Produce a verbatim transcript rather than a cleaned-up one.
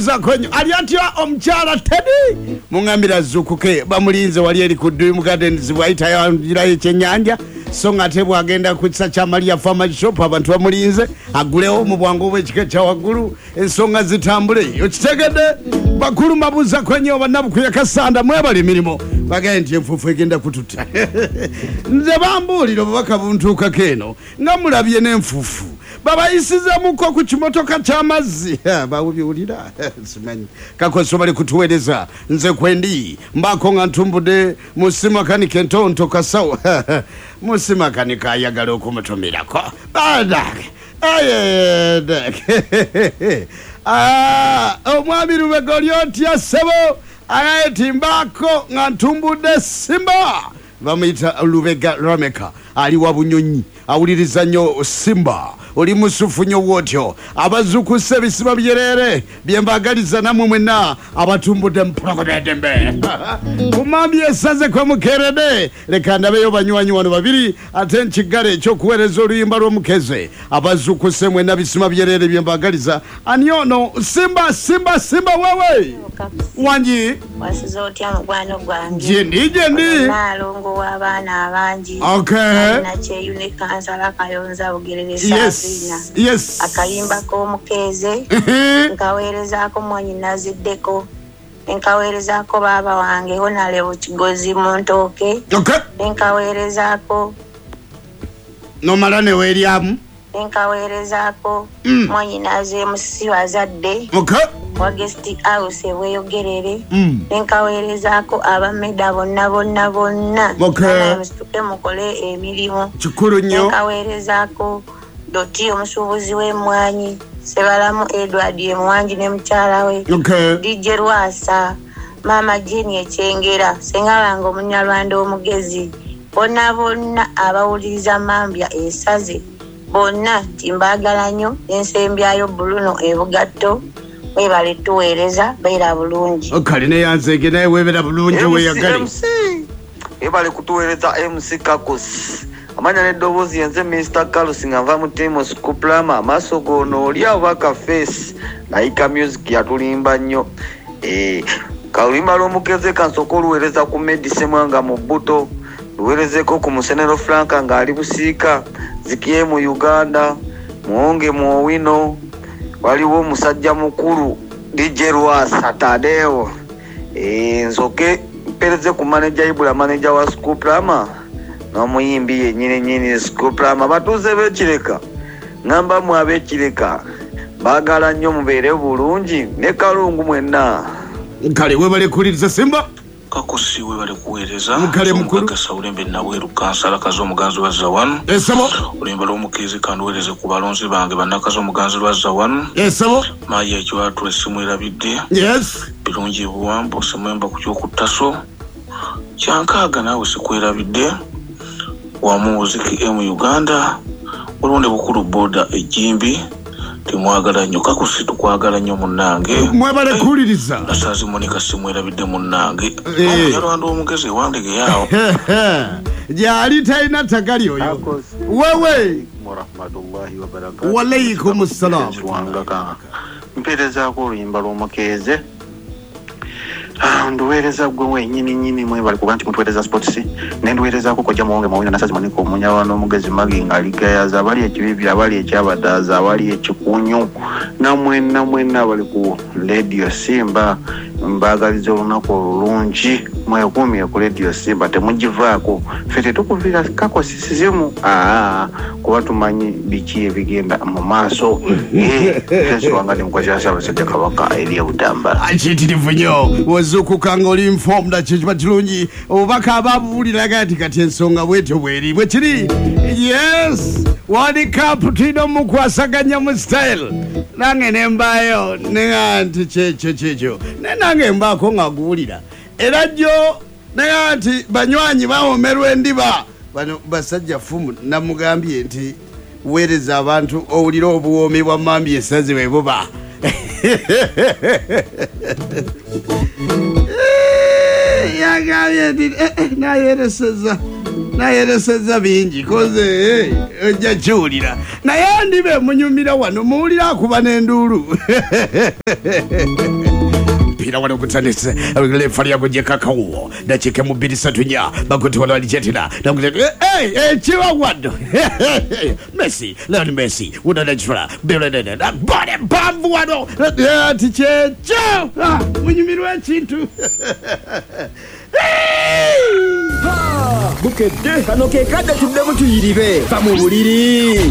babuza kwenyo ali atya omukyala Teddy mungambira zukuke bamulinze wali eri ku Dream Gardens bwayita yanjira ekyenyanja so ngate bwagenda kutsa cha Maria Farmer Shop abantu bamulinze agulewo mu bwangu bw'ekika kya waggulu ensonga zitambule okitegedde bakulu mabuza kwenyo banabukuya kasanda mwebali emirimo bagenti enfufu egenda kututa nze bambulira bubaka buntuuka keno nga mulabye n'enfufu babayisize muko ku kimotoka ky'amazzi bawubiwulira simanyi kakoso bali kutuweereza nze kwendi mbako nga ntumbude musimakanike entonto kasawo musimakanike ayagala okumutumirako badake ayedeke omwami Lubega oli otya ssebo ayeti mbako nga ntumbude Simba bamuyita Lubega Rameka ali wa Bunyonyi awuliriza nnyo Simba oli musufu nnyo wotyo abazukuse bisiba byerere byembagaliza namwe mwenna abatumbudde mprogedembe kumambi esaze kwa mukerede leka ndabeyo banywanyi wano babiri ate nkigale ekyokuweereza oluyimba lw'omukeze abazukuse mwenna bisima byerere byembagaliza anyono Simba Simba Simba wewe wanji wasizotya mugwano gwange jendi jendi nalongo w'abaana abangi okay nache yune kansala kayonza bugerere yes yes akayimba ko mukeze nkaweereza ko mwanyi naziddeko nkaweereza ko baba wange honale bukigozi mu ntoke okay nkaweereza ko no malane weriamu nkaweereza ko mwanyi naze musisi wazadde okay wa guest house eweyogerere mm. nkaweerezako abameda bonna bonna bonna okay msituke mukole emirimu kikulu nnyo nkaweerezako Doti omusuubuzi w'emmwanyi Sebalamu Edward Emwanji ne mukyala we okay D J Rwasa Mama Jini Ekyengera Sengalanga Omunyalwanda omugezi bonna bonna abawuliriza Mambya esaze bonna timbagala nnyo ensembyayo Bruno ebugatto webale tuweereza beera bulungi okali ne yanzege naye webera bulungi weyagali ebale kutuweereza M C Kakos amanya n'eddoboozi yenze Mister Carlos ngava mu timu Skuplama amaaso gono oli abaka face naika music yatulimba nnyo eh kalimba lw'omukeze kansoko luweereza ku Medicine Mwanga mu Buto luweerezeko ku Musenero Franka ng'ali busiika zikiye mu Uganda muonge mu Owino waliwo musajja mukulu D J Rwasa Tadeo eh nsoke pereze ku manager ibula manager wa Skuplama no muyimbi yenyine nyine Skuplama batuze bekireka ngamba mu abekireka bagala nnyo mubeere bulungi ne kalungu mwenna kale webale kuliriza Simba Kakosi webale kuweereza mukale mukulu kasa ulembe nawe rukansala kazo muganzi wa Zawanu esabo ulembe lw'omukezi kandi wereze ku balonzi bange banakazo muganzi wa Zawanu esabo maye ekiwatu esimu erabidde yes birungi buwambo semwemba ku kyokutaso kyankaaga nawe sikwerabidde wa muziki mu Uganda olonde bukulu boda ejimbi timwagala nnyo Kakosi tukwagala nnyo munnange mwebale kuliriza nasazi monika simwerabidde munnange omunyalwanda omugezi wandege yawo jali talina tagali oyo wewe warahmatullahi wabarakatuh wa alaykum assalam wangaka mperezaako oluyimba lw'omukeze nduweereza gwe wenyini nyini mwebali kuba nti mutuweereza sports nenduweerezaako kojja muwonge mawina nasazi maniko omunyalwanda omugezi magi ng'aligayaza abali ekibibi abali ekyabadaaza abali ekikunyu namwenna mwenna abali ku radio Simba mbagaliza olunaku olulungi mwekuumire ku radio Simba temugivaako ffe tetukuvira Kakosi sizimu aa kuba tumanyi biki ebigenda mu maaso esiwanga ni mukwasira Ssaabasajja Kabaka eri ebutambala akiyitirivu nnyo wozukukanga oli informed kiba kirungi obubaka ababuuliraga nti kati ensonga bwetyo bweri bwe kiri yes World Cup tulina mukwasaganya mu style nange nembayo nenga nti kyekyo kyekyo ne nange mbaako ngaguwulira era jjo nenga nti banywanyi bawomerwa endiba bano basajja fumu namugambye nti weereza abantu owulira obuwoomi bwa Mambya esaze bwe buba yagambye nti nayereseza nayereseza bingi koze ojja kiwulira naye ndibe munyumira wano muwulira akuba n'enduulu mpira wano kutandise lefa lyako gyekakawo dakika mu bbiri ssatu nnya bakutola walicetera ekiwa waddo messi leon messi wunanakifula bone mpanvu wano ati kyekyo munyumirwa ekintu bukedde kano ke kadde tuddemu tuyiribe fa mu buliri